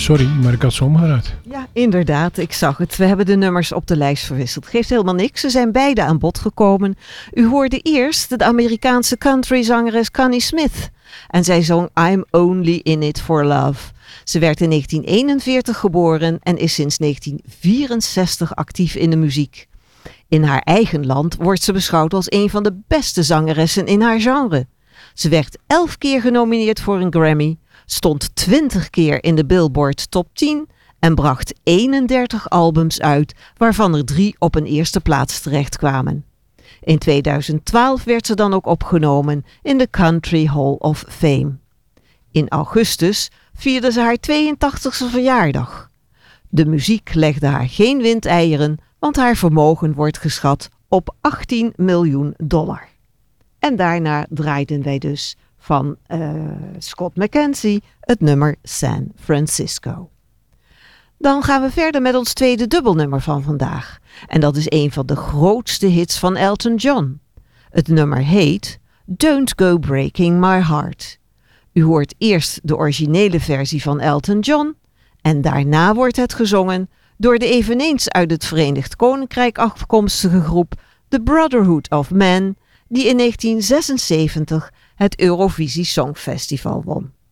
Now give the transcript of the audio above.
Sorry, maar ik had ze omgedraaid. Ja, inderdaad, ik zag het. We hebben de nummers op de lijst verwisseld. Geeft helemaal niks, ze zijn beide aan bod gekomen. U hoorde eerst de Amerikaanse countryzangeres Connie Smith. En zij zong I'm Only In It For Love. Ze werd in 1941 geboren en is sinds 1964 actief in de muziek. In haar eigen land wordt ze beschouwd als een van de beste zangeressen in haar genre. Ze werd 11 keer genomineerd voor een Grammy, stond 20 keer in de Billboard Top 10 en bracht 31 albums uit, waarvan er 3 op een eerste plaats terechtkwamen. In 2012 werd ze dan ook opgenomen in de Country Hall of Fame. In augustus vierde ze haar 82e verjaardag. De muziek legde haar geen windeieren, want haar vermogen wordt geschat op $18 miljoen. En daarna draaiden wij dus van Scott McKenzie het nummer San Francisco. Dan gaan we verder met ons tweede dubbelnummer van vandaag. En dat is een van de grootste hits van Elton John. Het nummer heet Don't Go Breaking My Heart. U hoort eerst de originele versie van Elton John en daarna wordt het gezongen door de eveneens uit het Verenigd Koninkrijk afkomstige groep The Brotherhood of Man, die in 1976 het Eurovisie Songfestival won.